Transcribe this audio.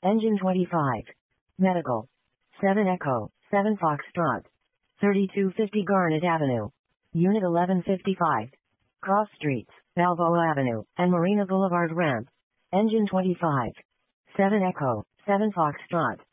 Engine 25. Medical. 7 Echo, 7 Foxtrot. 3250 Garnet Avenue. Unit 1155. Cross Streets, Balboa Avenue, and Marina Boulevard Ramp. Engine 25. 7 Echo, 7 Foxtrot.